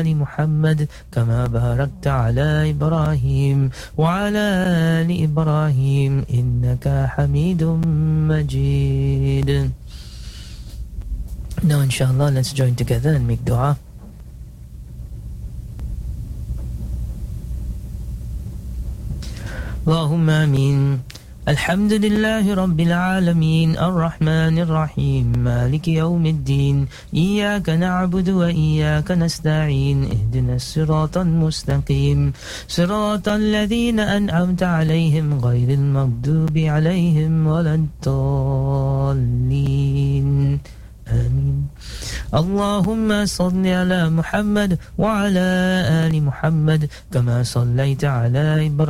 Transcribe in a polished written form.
آل محمد كما باركت على إبراهيم وعلى آل إبراهيم إنك حميد مجيد. Now inshallah let's join together and make dua. اللهم آمين. الحمد لله رب العالمين الرحمن الرحيم مالك يوم الدين إياك نعبد وإياك نستعين اهدنا الصراط المستقيم صراط الذين أنعمت عليهم غير المغضوب عليهم ولا الضالين آمين. اللهم صل على محمد وعلى آل محمد كما صليت على إبراهيم